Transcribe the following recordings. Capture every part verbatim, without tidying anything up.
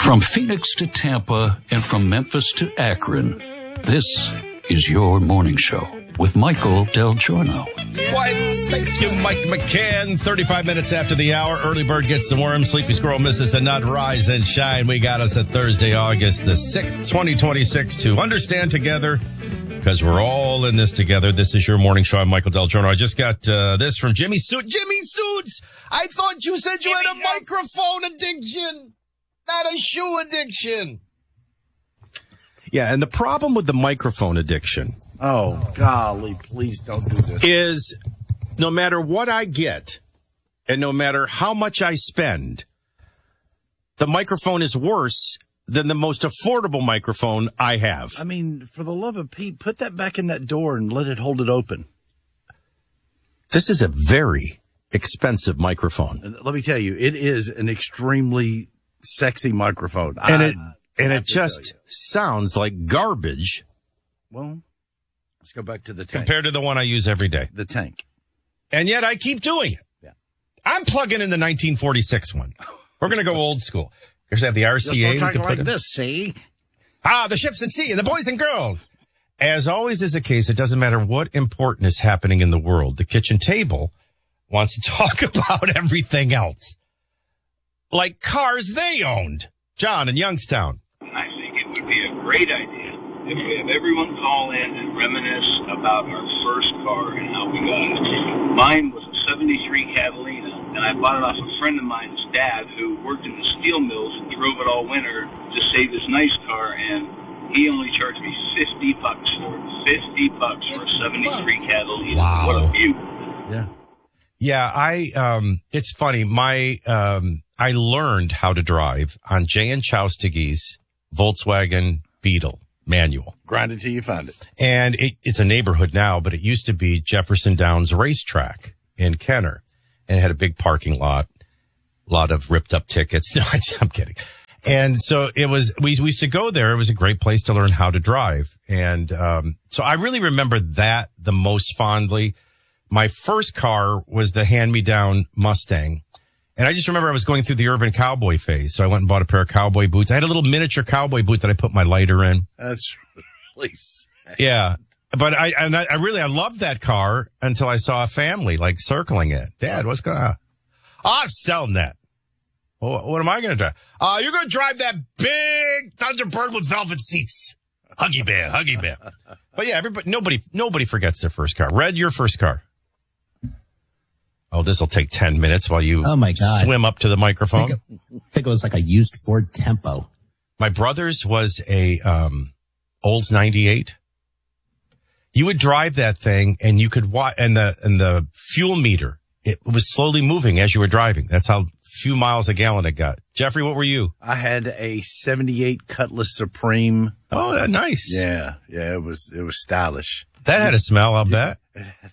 From Phoenix to Tampa and from Memphis to Akron, this is your morning show with Michael Del Giorno. Why, thank you, Mike McCann. thirty-five minutes after the hour, early bird gets the worm, sleepy squirrel misses a nut, rise and shine. We got us at Thursday, August the sixth, twenty twenty-six to understand together, because we're all in this together. This is your morning show. I'm Michael Del Giorno. I just got uh, this from Jimmy Suits. Jimmy Suits! I thought you said you had a microphone addiction, not a shoe addiction. Yeah, and the problem with the microphone addiction... Oh, golly, please don't do this. ...is no matter what I get and no matter how much I spend, the microphone is worse than the most affordable microphone I have. I mean, for the love of Pete, put that back in that door and let it hold it open. This is a very expensive microphone. And let me tell you, it is an extremely sexy microphone. And I, it and it just sounds like garbage. Well, let's go back to the tank. Compared to the one I use every day. The tank. And yet I keep doing it. Yeah. I'm plugging in the nineteen forty-six one. We're going to go old school. Because they have the R C A. Just talking like this, see? Ah, the ships at sea, the boys and girls. As always is the case, it doesn't matter what important is happening in the world. The kitchen table wants to talk about everything else. Like cars they owned. John in Youngstown. I think it would be a great idea if we have everyone call in and reminisce about our first car and how we got it. Mine was a seventy-three Catalina, and I bought it off a friend of mine's dad who worked in the steel mills and drove it all winter to save his nice car, and he only charged me fifty bucks for it. fifty bucks for a seventy-three Catalina. Wow. What a view. Yeah. Yeah, I, um, it's funny. My, um, I learned how to drive on Jay and Chowstigy's Volkswagen Beetle manual. Grind it till you find it. And it, it's a neighborhood now, but it used to be Jefferson Downs Racetrack in Kenner. And it had a big parking lot, a lot of ripped up tickets. No, I'm kidding. And so it was, we, we used to go there. It was a great place to learn how to drive. And, um, so I really remember that the most fondly. My first car was the hand-me-down Mustang. And I just remember I was going through the urban cowboy phase. So I went and bought a pair of cowboy boots. I had a little miniature cowboy boot that I put my lighter in. That's really sad. Yeah. But I, and I, I really, I loved that car until I saw a family like circling it. Dad, what's going on? Oh, I'm selling that. Well, what am I going to drive? Uh, you're going to drive that big Thunderbird with velvet seats. Huggy Bear, Huggy Bear. But yeah, everybody, nobody, nobody forgets their first car. Red, your first car. Oh, this will take ten minutes while you oh my God. swim up to the microphone. I think, it, I think it was like a used Ford Tempo. My brother's was a um Olds ninety-eight. You would drive that thing and you could watch, and the, and the fuel meter, it was slowly moving as you were driving. That's how few miles a gallon it got. Jeffrey, what were you? I had a seventy-eight Cutlass Supreme. Oh, that nice. Yeah. Yeah. It was, it was stylish. That had a smell, I'll yeah. bet.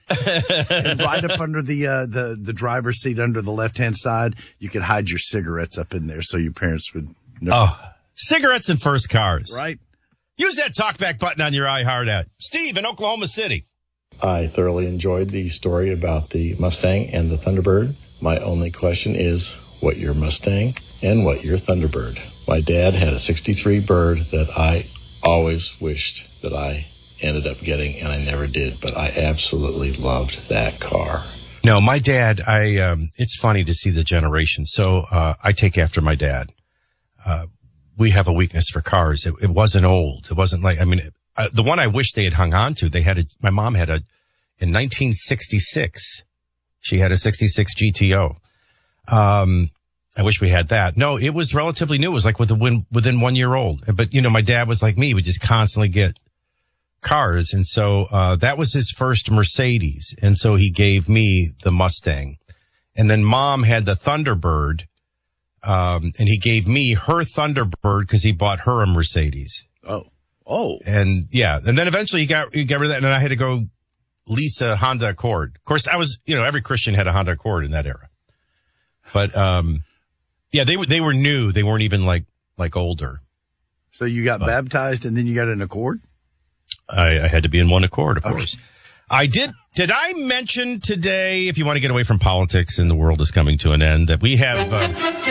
And right up under the, uh, the, the driver's seat under the left-hand side, you could hide your cigarettes up in there so your parents would know. Oh, cigarettes in first cars. Right. Use that talkback button on your iHeart app. Steve in Oklahoma City. I thoroughly enjoyed the story about the Mustang and the Thunderbird. My only question is, what your Mustang and what your Thunderbird? My dad had a sixty-three Bird that I always wished that I ended up getting, and I never did, but I absolutely loved that car. No, my dad, I, um, it's funny to see the generation. So, uh, I take after my dad. Uh, we have a weakness for cars. It, it wasn't old. It wasn't like, I mean, it, uh, the one I wish they had hung on to, they had a, my mom had a, in nineteen sixty-six, she had a sixty-six G T O. Um, I wish we had that. No, it was relatively new. It was like within, within one year old. But, you know, my dad was like me. He would just constantly get cars. And so, uh, that was his first Mercedes. And so he gave me the Mustang. And then mom had the Thunderbird. Um, and he gave me her Thunderbird because he bought her a Mercedes. Oh, oh, and yeah. And then eventually he got, he got rid of that. And then I had to go lease a Honda Accord. Of course, I was, you know, every Christian had a Honda Accord in that era. But, um, yeah, they were, they were new. They weren't even like, like older. So you got but, baptized and then you got an Accord? I, I had to be in one Accord, of okay. course. I did. Did I mention today, if you want to get away from politics and the world is coming to an end, that we have, uh,